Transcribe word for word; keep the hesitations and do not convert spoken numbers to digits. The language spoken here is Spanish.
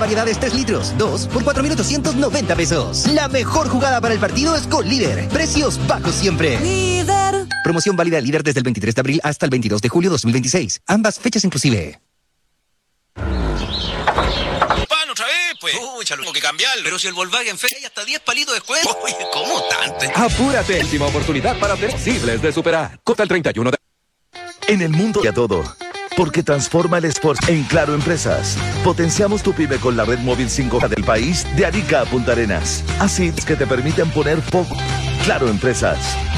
variedades tres litros, dos por cuatro mil ochocientos noventa pesos. La mejor jugada para el partido es con Líder. Precios bajos siempre. Líder. Promoción válida Líder desde el veintitrés de abril hasta el veintidós de julio dos mil veintiséis. Ambas fechas inclusive. Pan otra vez, pues. Uy, tengo que cambiarlo. Pero si el Volkswagen Fe hay hasta diez palitos de descuento. Uy, ¿cómo tanto? Apúrate, última oportunidad para ser posibles de superar. Corta el treinta y uno de... En el mundo y a todo. Porque transforma el esfuerzo en Claro Empresas. Potenciamos tu pyme con la red móvil cinco G del país de Arica a Punta Arenas. Así es que te permiten poner foco. Claro Empresas.